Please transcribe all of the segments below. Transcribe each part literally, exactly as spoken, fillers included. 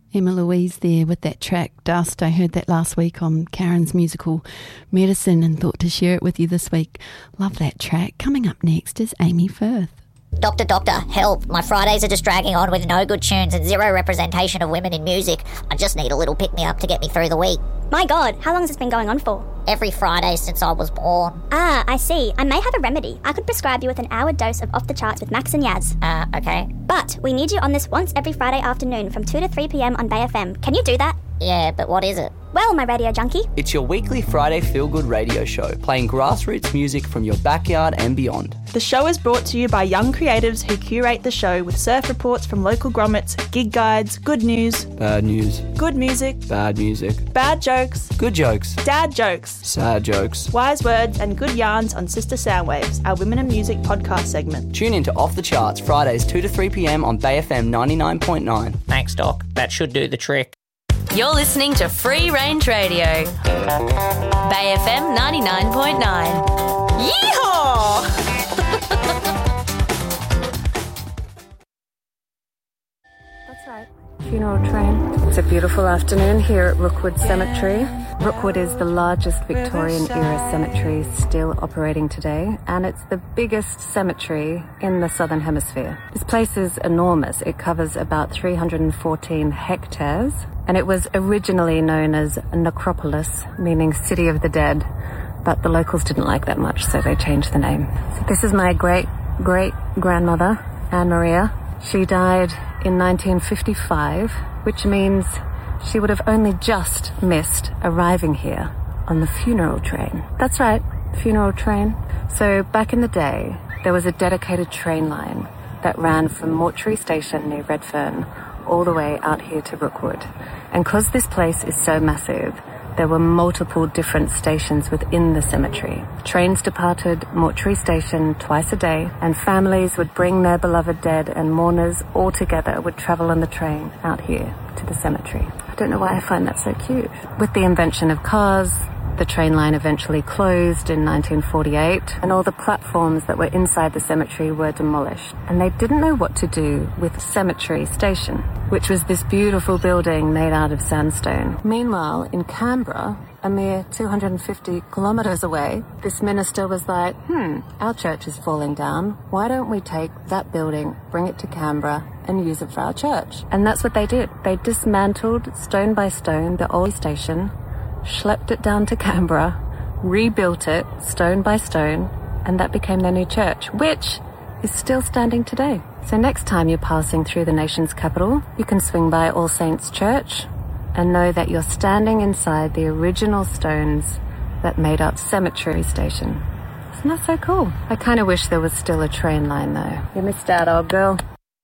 Emma Louise there with that track, Dust. I heard that last week on Karen's Musical Medicine and thought to share it with you this week. Love that track. Coming up next is Amy Firth. Doctor, doctor, help. My Fridays are just dragging on with no good tunes and zero representation of women in music. I just need a little pick-me-up to get me through the week. My God, how long has this been going on for? Every Friday since I was born. Ah, I see. I may have a remedy. I could prescribe you with an hour dose of Off the Charts with Max and Yaz. Uh, okay. But we need you on this once every Friday afternoon from two to three p.m. on Bay F M. Can you do that? Yeah, but what is it? Well, my radio junkie. It's your weekly Friday feel-good radio show, playing grassroots music from your backyard and beyond. The show is brought to you by young creatives who curate the show with surf reports from local grommets, gig guides, good news, Bad news. good music, Bad music. bad jokes, Good jokes. dad jokes, Sad jokes. wise words and good yarns on Sister Soundwaves, our Women in Music podcast segment. Tune in to Off the Charts, Fridays two to three p.m. on Bay F M ninety-nine point nine. Thanks, Doc. That should do the trick. You're listening to Free Range Radio. Bay F M ninety-nine point nine. Yeehaw! That's right. Funeral train. It's a beautiful afternoon here at Rookwood Cemetery. Rookwood is the largest Victorian-era cemetery still operating today, and it's the biggest cemetery in the Southern Hemisphere. This place is enormous. It covers about three hundred fourteen hectares, and it was originally known as Necropolis, meaning City of the Dead, but the locals didn't like that much, so they changed the name. So this is my great-great-grandmother, Anne Maria. She died in nineteen fifty-five, which means she would have only just missed arriving here on the funeral train. That's right, funeral train. So back in the day, there was a dedicated train line that ran from Mortuary Station near Redfern all the way out here to Rookwood. And because this place is so massive, there were multiple different stations within the cemetery. Trains departed Mortuary Station twice a day, and families would bring their beloved dead, and mourners all together would travel on the train out here to the cemetery. I don't know why I find that so cute. With the invention of cars, the train line eventually closed in nineteen forty-eight, and all the platforms that were inside the cemetery were demolished. And they didn't know what to do with Cemetery Station, which was this beautiful building made out of sandstone. Meanwhile, in Canberra, a mere two hundred fifty kilometres away, this minister was like, hmm, our church is falling down. Why don't we take that building, bring it to Canberra, and use it for our church? And that's what they did. They dismantled, stone by stone, the old station, schlepped it down to Canberra, rebuilt it stone by stone, and that became their new church, which is still standing today. So next time you're passing through the nation's capital, you can swing by All Saints Church and know that you're standing inside the original stones that made up Cemetery Station. Isn't that so cool? I kind of wish there was still a train line though. You missed out, old girl.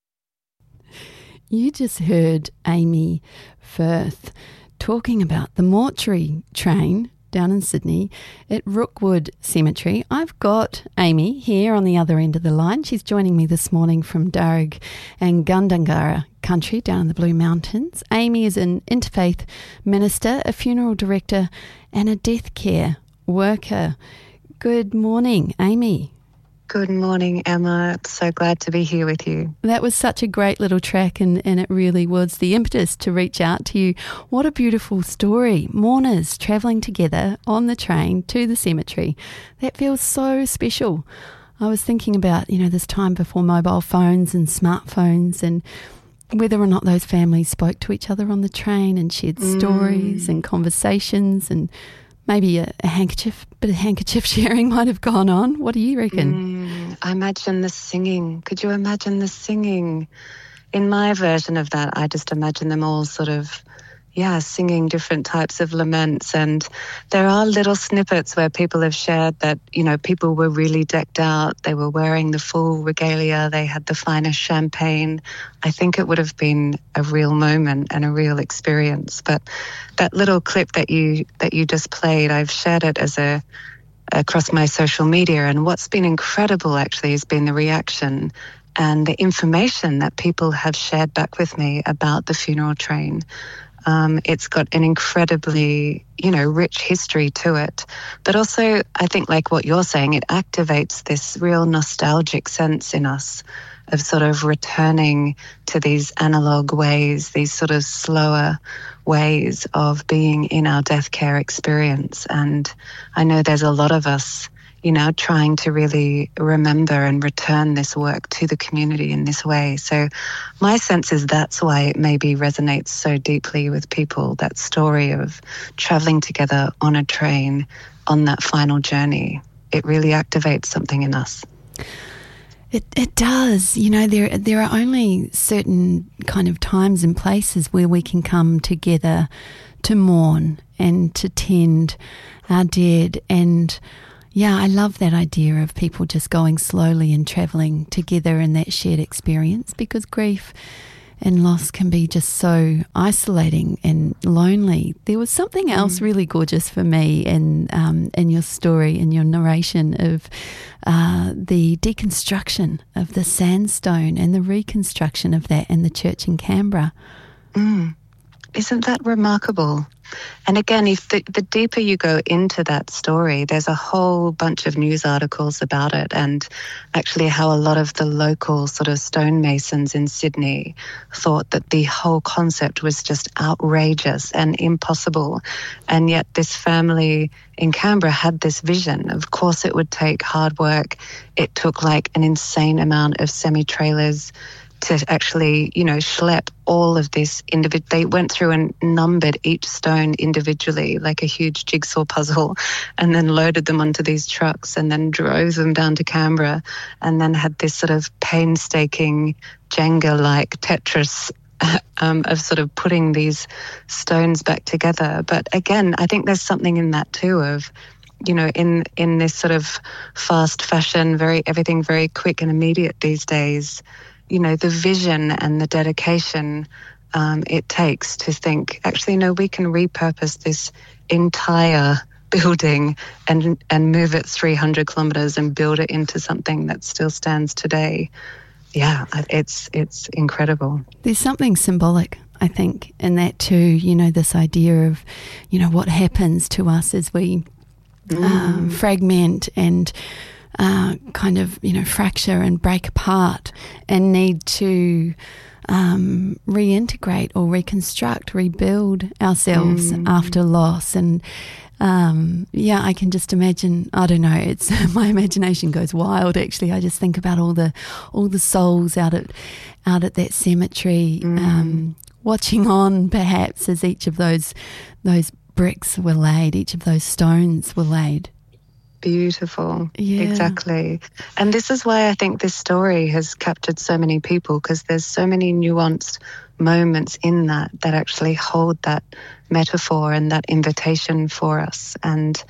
You just heard Amy Firth talking about the mortuary train down in Sydney at Rookwood Cemetery. I've got Amy here on the other end of the line. She's joining me this morning from Darug and Gundungurra country down in the Blue Mountains. Amy is an interfaith minister, a funeral director and a death care worker. Good morning, Amy. Good morning, Emma. So glad to be here with you. That was such a great little track, and, and it really was the impetus to reach out to you. What a beautiful story. Mourners travelling together on the train to the cemetery. That feels so special. I was thinking about, you know, this time before mobile phones and smartphones, and whether or not those families spoke to each other on the train and shared mm. stories and conversations, and maybe a, a handkerchief, bit of handkerchief sharing might have gone on. What do you reckon? Mm, I imagine the singing. Could you imagine the singing? In my version of that, I just imagine them all sort of, yeah, singing different types of laments. And there are little snippets where people have shared that, you know, people were really decked out. They were wearing the full regalia. They had the finest champagne. I think it would have been a real moment and a real experience. But that little clip that you that you just played, I've shared it as a across my social media. And what's been incredible actually has been the reaction and the information that people have shared back with me about the funeral train. Um, it's got an incredibly, you know, rich history to it. But also, I think like what you're saying, it activates this real nostalgic sense in us of sort of returning to these analog ways, these sort of slower ways of being in our death care experience. And I know there's a lot of us, you know, trying to really remember and return this work to the community in this way. So my sense is that's why it maybe resonates so deeply with people, that story of traveling together on a train on that final journey. It really activates something in us. It it does. You know, there there are only certain kind of times and places where we can come together to mourn and to tend our dead. And yeah, I love that idea of people just going slowly and travelling together in that shared experience, because grief and loss can be just so isolating and lonely. There was something else mm. really gorgeous for me in um, in your story, in your narration of uh, the deconstruction of the sandstone and the reconstruction of that in the church in Canberra. Mm. Isn't that remarkable? And again, if the, the deeper you go into that story, there's a whole bunch of news articles about it, and actually how a lot of the local sort of stonemasons in Sydney thought that the whole concept was just outrageous and impossible. And yet this family in Canberra had this vision. Of course it would take hard work. It took like an insane amount of semi-trailers to actually, you know, schlep all of this individual. They went through and numbered each stone individually, like a huge jigsaw puzzle, and then loaded them onto these trucks and then drove them down to Canberra, and then had this sort of painstaking Jenga-like Tetris um, of sort of putting these stones back together. But again, I think there's something in that too of, you know, in, in this sort of fast fashion, very everything very quick and immediate these days, you know, the vision and the dedication um, it takes to think, actually, no, we can repurpose this entire building and and move it three hundred kilometres and build it into something that still stands today. Yeah, it's it's incredible. There's something symbolic, I think, in that too, you know, this idea of, you know, what happens to us as we mm. um, fragment and Uh, kind of, you know, fracture and break apart and need to um, reintegrate or reconstruct, rebuild ourselves mm. after loss. And um, yeah, I can just imagine, I don't know, it's my imagination goes wild actually. I just think about all the all the souls out at out at that cemetery, mm. um, watching on perhaps as each of those those bricks were laid, each of those stones were laid. Beautiful. Yeah. Exactly. And this is why I think this story has captured so many people, because there's so many nuanced moments in that that actually hold that metaphor and that invitation for us. And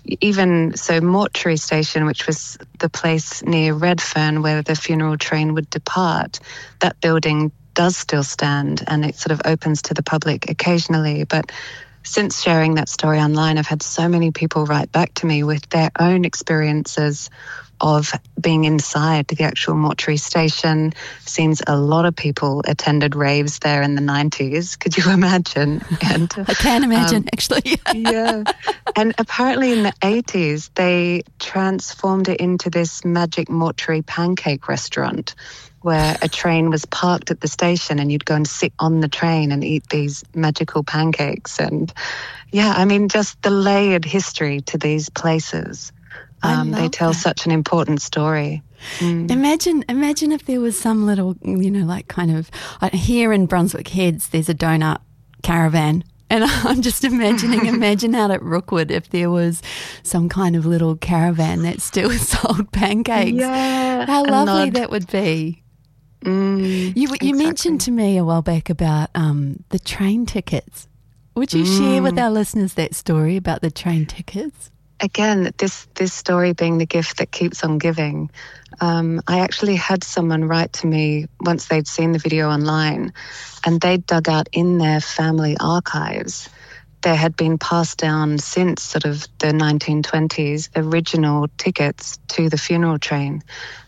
even so, Mortuary Station, which was the place near Redfern where the funeral train would depart, that building does still stand, and it sort of opens to the public occasionally. But since sharing that story online, I've had so many people write back to me with their own experiences of being inside the actual mortuary station. Seems a lot of people attended raves there in the nineties. Could you imagine? And I can imagine, um, actually. Yeah. And apparently in the eighties, they transformed it into this magic mortuary pancake restaurant where a train was parked at the station and you'd go and sit on the train and eat these magical pancakes. And yeah, I mean, just the layered history to these places. Um, they tell that. such an important story. Mm. Imagine, imagine if there was some little, you know, like kind of uh, here in Brunswick Heads, there's a donut caravan. And I'm just imagining, imagine out at Rookwood if there was some kind of little caravan that still sold pancakes. Yeah, how lovely nod. that would be. Mm, you you exactly. mentioned to me a while back about um, the train tickets. Would you mm. share with our listeners that story about the train tickets? Again, this, this story being the gift that keeps on giving. Um, I actually had someone write to me once they'd seen the video online, and they'd dug out in their family archives. There had been passed down since sort of the nineteen twenties original tickets to the funeral train.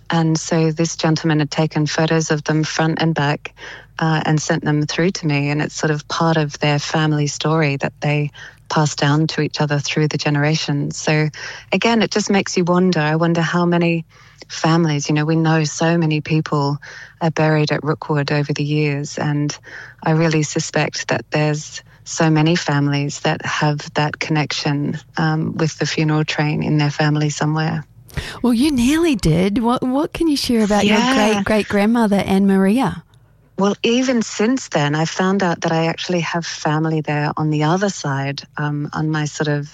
And so this gentleman had taken photos of them front and back uh, and sent them through to me. And it's sort of part of their family story that they passed down to each other through the generations. So again, it just makes you wonder. I wonder how many families, you know, we know so many people are buried at Rookwood over the years. And I really suspect that there's so many families that have that connection um, with the funeral train in their family somewhere. Well, you nearly did. What What can you share about Yeah. your great-great-grandmother, Anne Maria? Well, even since then, I found out that I actually have family there on the other side, um, on my sort of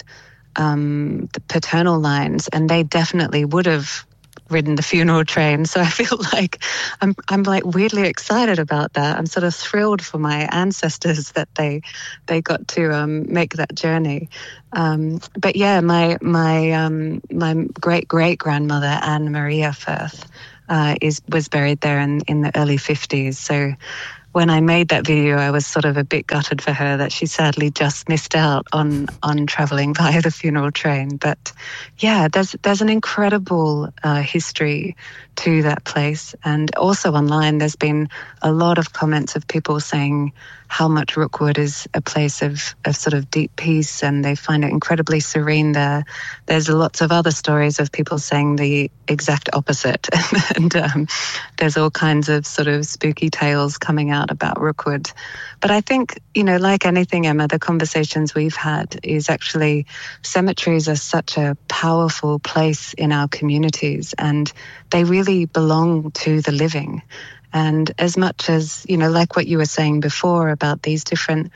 um, the paternal lines, and they definitely would have ridden the funeral train. So I feel like I'm I'm like weirdly excited about that. I'm sort of thrilled for my ancestors that they they got to um, make that journey. Um, but yeah, my my um, my great great grandmother Anne Maria Firth uh, is was buried there in in the early fifties. So when I made that video, I was sort of a bit gutted for her that she sadly just missed out on on travelling via the funeral train. But yeah, there's there's an incredible uh, history to that place. And also online, there's been a lot of comments of people saying how much Rookwood is a place of, of sort of deep peace, and they find it incredibly serene there. There's lots of other stories of people saying the exact opposite. and um, there's all kinds of sort of spooky tales coming out about Rookwood. But I think, you know, like anything, Emma, the conversations we've had is actually cemeteries are such a powerful place in our communities, and they really belong to the living. And as much as, you know, like what you were saying before about these different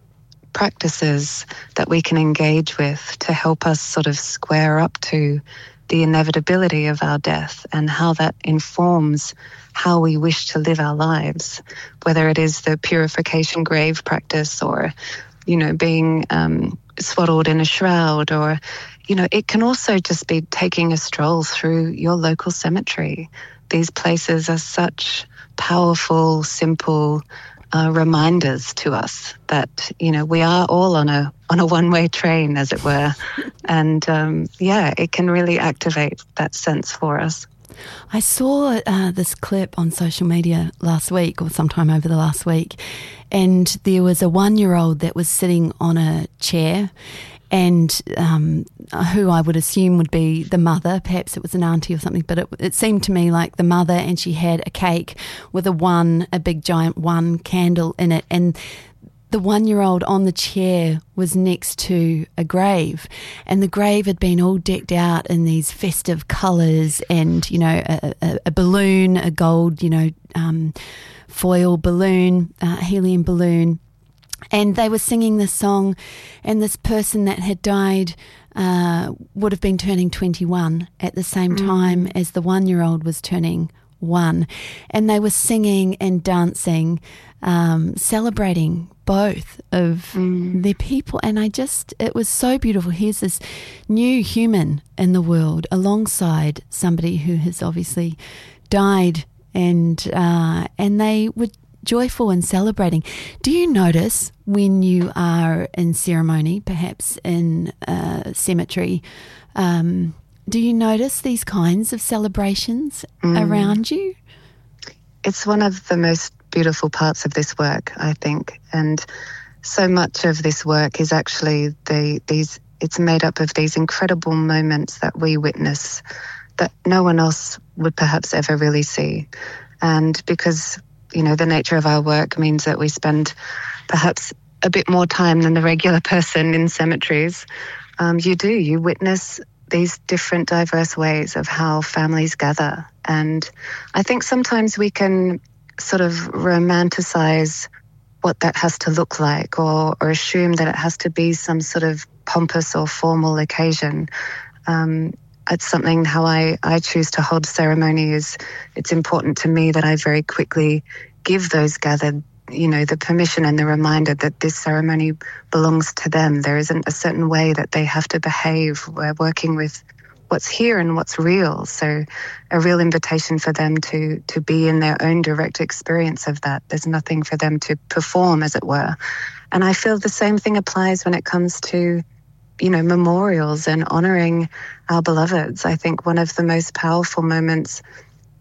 practices that we can engage with to help us sort of square up to the inevitability of our death and how that informs how we wish to live our lives, whether it is the purification grave practice or, you know, being um, swaddled in a shroud, or, you know, it can also just be taking a stroll through your local cemetery. These places are such powerful, simple uh, reminders to us that, you know, we are all on a on a one-way train, as it were. And, um, yeah, it can really activate that sense for us. I saw uh, this clip on social media last week or sometime over the last week, and there was a one-year-old that was sitting on a chair, and um, who I would assume would be the mother. Perhaps it was an auntie or something, but it, it seemed to me like the mother, and she had a cake with a one, a big giant one candle in it, and the one-year-old on the chair was next to a grave, and the grave had been all decked out in these festive colours, and, you know, a, a, a balloon, a gold, you know, um, foil balloon, uh, helium balloon. And they were singing this song, and this person that had died uh, would have been turning twenty-one at the same mm. time as the one-year-old was turning one. And they were singing and dancing, um, celebrating both of mm. their people. And I just, it was so beautiful. Here's this new human in the world alongside somebody who has obviously died, and uh, and they were joyful and celebrating. Do you notice when you are in ceremony, perhaps in a cemetery, um, do you notice these kinds of celebrations mm. around you? It's one of the most beautiful parts of this work, I think. And so much of this work is actually the these it's made up of these incredible moments that we witness that no one else would perhaps ever really see. And because, you know, the nature of our work means that we spend perhaps a bit more time than the regular person in cemeteries, um, you do, you witness these different diverse ways of how families gather. And I think sometimes we can sort of romanticize what that has to look like, or, or assume that it has to be some sort of pompous or formal occasion. Um, it's something how I, I choose to hold ceremony is it's important to me that I very quickly give those gathered, you know, the permission and the reminder that this ceremony belongs to them. There isn't a certain way that they have to behave. We're working with what's here and what's real. So a real invitation for them to to be in their own direct experience of that. There's nothing for them to perform, as it were. And I feel the same thing applies when it comes to, you know, memorials and honouring our beloveds. I think one of the most powerful moments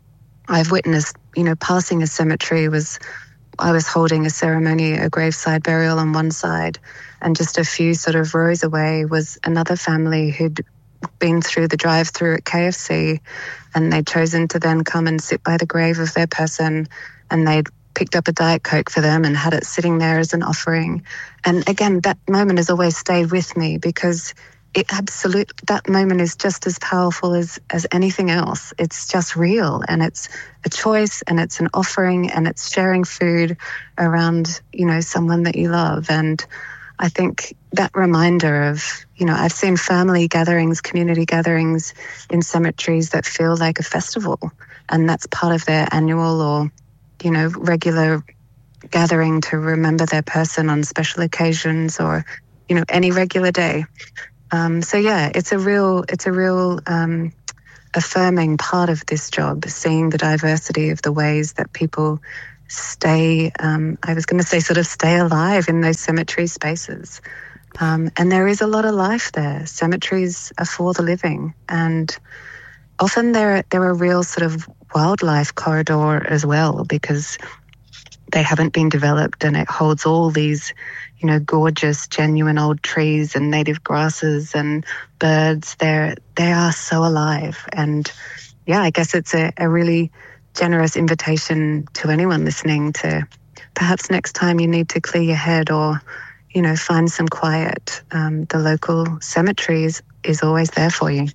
I've witnessed, you know, passing a cemetery was, I was holding a ceremony, a graveside burial on one side, and just a few sort of rows away was another family who'd been through the drive-through at K F C, and they'd chosen to then come and sit by the grave of their person, and they'd picked up a Diet Coke for them and had it sitting there as an offering. And again, that moment has always stayed with me because it absolute that moment is just as powerful as, as anything else. It's just real, and it's a choice, and it's an offering, and it's sharing food around, you know, someone that you love. And I think that reminder of, you know, I've seen family gatherings, community gatherings in cemeteries that feel like a festival, and that's part of their annual or, you know, regular gathering to remember their person on special occasions or, you know, any regular day. Um, so yeah, it's a real, it's a real um, affirming part of this job, seeing the diversity of the ways that people stay, um, I was going to say sort of stay alive in those cemetery spaces. Um, and there is a lot of life there. Cemeteries are for the living, and often they're, they're a real sort of wildlife corridor as well, because they haven't been developed, and it holds all these, you know, gorgeous, genuine old trees and native grasses and birds. They're, they are so alive. And yeah, I guess it's a, a really generous invitation to anyone listening to perhaps next time you need to clear your head or, you know, find some quiet. Um, the local cemetery is, is always there for you.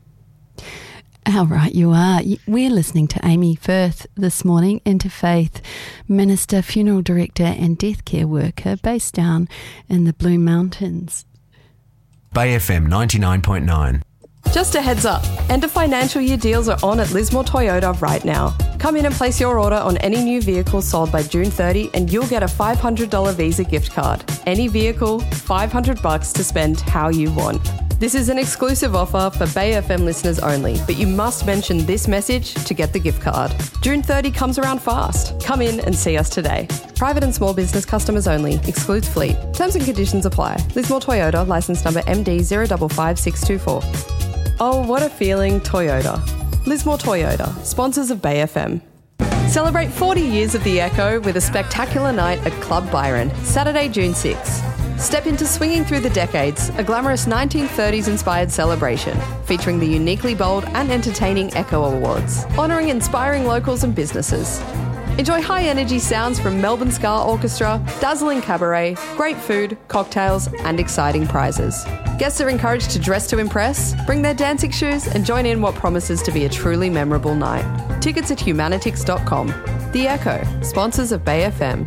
How right you are. We're listening to Amy Firth this morning, interfaith minister, funeral director and death care worker based down in the Blue Mountains. Bay F M ninety-nine point nine. Just a heads up, end of financial year deals are on at Lismore Toyota right now. Come in and place your order on any new vehicle sold by June thirtieth and you'll get a five hundred dollars Visa gift card. Any vehicle, five hundred bucks to spend how you want. This is an exclusive offer for Bay F M listeners only, but you must mention this message to get the gift card. June thirtieth comes around fast. Come in and see us today. Private and small business customers only. Excludes fleet. Terms and conditions apply. Lismore Toyota, licence number M D zero five five six two four. Oh, what a feeling, Toyota. Lismore Toyota, sponsors of Bay F M. Celebrate forty years of the Echo with a spectacular night at Club Byron, Saturday, June sixth. Step into Swinging Through the Decades, a glamorous nineteen thirties-inspired celebration featuring the uniquely bold and entertaining Echo Awards, honouring inspiring locals and businesses. Enjoy high-energy sounds from Melbourne Ska Orchestra, dazzling cabaret, great food, cocktails and exciting prizes. Guests are encouraged to dress to impress, bring their dancing shoes and join in what promises to be a truly memorable night. Tickets at humanitix dot com. The Echo, sponsors of Bay F M.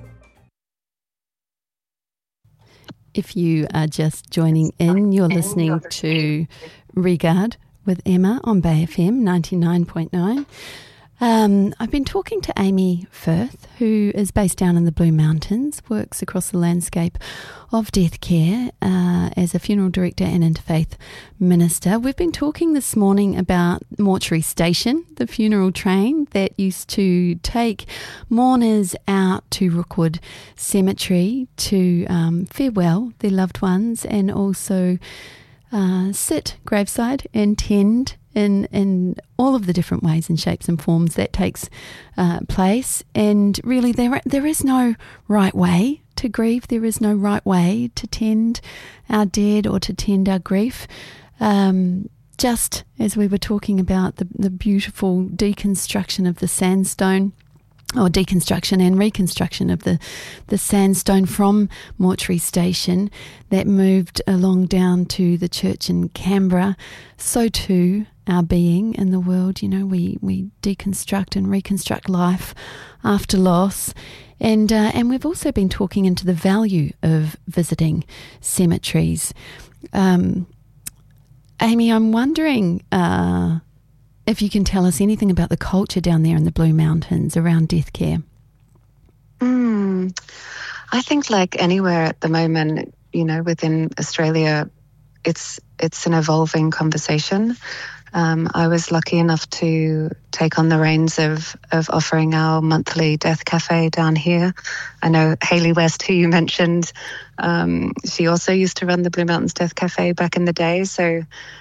If you are just joining in, you're listening to Regard with Emma on Bay F M ninety-nine point nine. Um, I've been talking to Amy Firth, who is based down in the Blue Mountains, works across the landscape of death care uh, as a funeral director and interfaith minister. We've been talking this morning about Mortuary Station, the funeral train that used to take mourners out to Rookwood Cemetery to um, farewell their loved ones and also uh, sit graveside and tend in in all of the different ways and shapes and forms that takes uh, place. And really there there is no right way to grieve. There is no right way to tend our dead or to tend our grief. Um, just as we were talking about the, the beautiful deconstruction of the sandstone, or deconstruction and reconstruction of the, the sandstone from Mortuary Station that moved along down to the church in Canberra, so too our being in the world. You know, we, we deconstruct and reconstruct life after loss. And, uh, and we've also been talking into the value of visiting cemeteries. Um, Amy, I'm wondering... Uh, if you can tell us anything about the culture down there in the Blue Mountains around death care. Mm, I think like anywhere at the moment, you know, within Australia, it's it's an evolving conversation. Um, I was lucky enough to take on the reins of, of offering our monthly death cafe down here. I know Hayley West, who you mentioned, um, she also used to run the Blue Mountains Death Cafe back in the day. So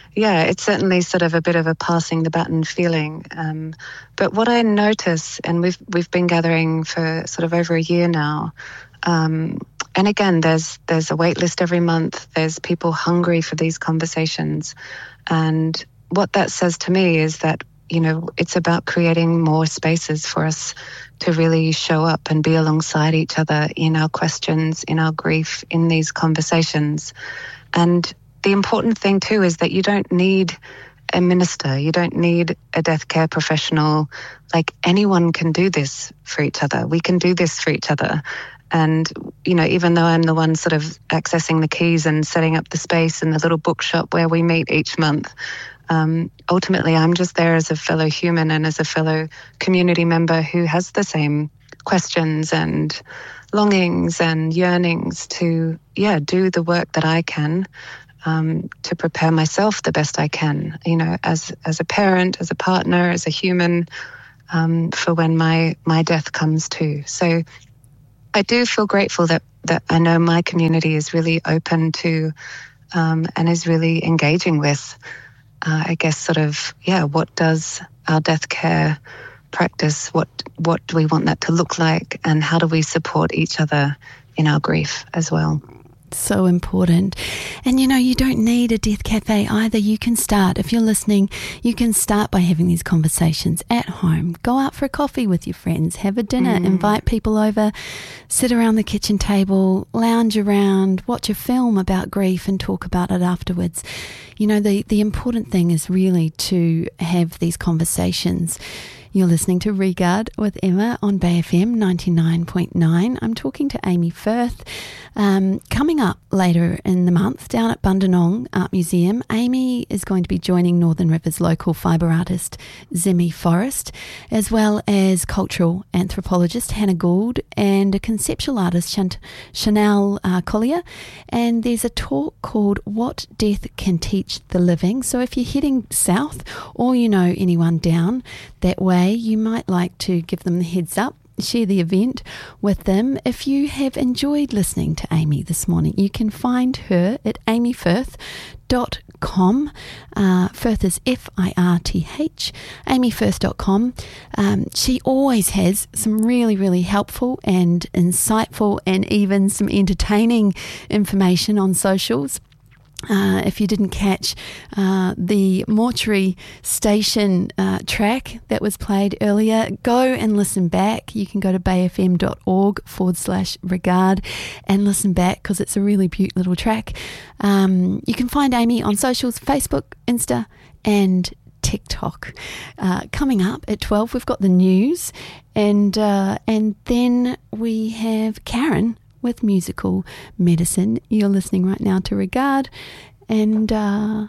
yeah, it's certainly sort of a bit of a passing the baton feeling. Um, but what I notice, and we've we've been gathering for sort of over a year now, um, and again, there's there's a wait list every month. There's people hungry for these conversations, and what that says to me is that, you know, it's about creating more spaces for us to really show up and be alongside each other in our questions, in our grief, in these conversations. And the important thing too is that you don't need a minister, you don't need a death care professional. Like, anyone can do this for each other. We can do this for each other. And, you know, even though I'm the one sort of accessing the keys and setting up the space in the little bookshop where we meet each month, um, ultimately I'm just there as a fellow human and as a fellow community member who has the same questions and longings and yearnings to, yeah, do the work that I can um, to prepare myself the best I can, you know, as as a parent, as a partner, as a human, um, for when my my death comes too. So I do feel grateful that that I know my community is really open to um, and is really engaging with, uh, I guess, sort of, yeah, what does our death care practice, what what do we want that to look like, and how do we support each other in our grief as well. So important. And you know, you don't need a death cafe either. You can start, if you're listening, you can start by having these conversations at home. Go out for a coffee with your friends, have a dinner, mm. invite people over, sit around the kitchen table, lounge around, watch a film about grief and talk about it afterwards. You know, the, the important thing is really to have these conversations. You're listening to Regard with Emma on Bay F M ninety-nine point nine. I'm talking to Amy Firth. Um, coming up later in the month down at Bundanong Art Museum, Amy is going to be joining Northern Rivers local fibre artist Zimmy Forrest, as well as cultural anthropologist Hannah Gould and a conceptual artist Chant- Chanel uh, Collier. And there's a talk called What Death Can Teach the Living. So if you're heading south or you know anyone down that way, you might like to give them the heads up, share the event with them. If you have enjoyed listening to Amy this morning, you can find her at amy firth dot com. Uh, Firth is F I R T H, amy firth dot com. Um, she always has some really, really helpful and insightful and even some entertaining information on socials. Uh, if you didn't catch uh, the Mortuary Station uh, track that was played earlier, go and listen back. You can go to bayfm.org forward slash regard and listen back because it's a really beaut little track. Um, you can find Amy on socials, Facebook, Insta and TikTok. Uh, coming up at twelve, we've got the news and uh, and then we have Karen with Musical Medicine. You're listening right now to Regard, and uh,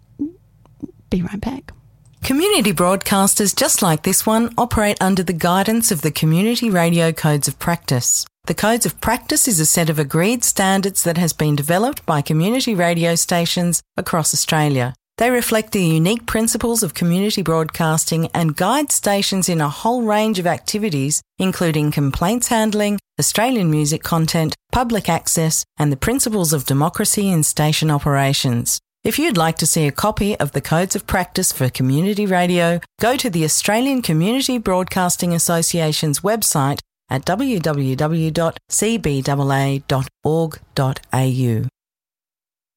be right back. Community broadcasters just like this one operate under the guidance of the Community Radio Codes of Practice. The Codes of Practice is a set of agreed standards that has been developed by community radio stations across Australia. They reflect the unique principles of community broadcasting and guide stations in a whole range of activities, including complaints handling, Australian music content, public access, and the principles of democracy in station operations. If you'd like to see a copy of the Codes of Practice for Community Radio, go to the Australian Community Broadcasting Association's website at w w w dot c b a a dot org dot a u.